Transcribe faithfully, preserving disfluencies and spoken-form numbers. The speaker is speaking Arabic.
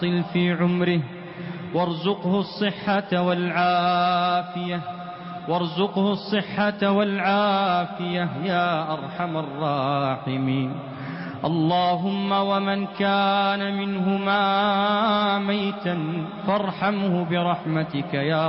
في عمره وارزقه الصحة والعافية وارزقه الصحة والعافية يا أرحم الراحمين. اللهم ومن كان منهما ميتا فارحمه برحمتك يا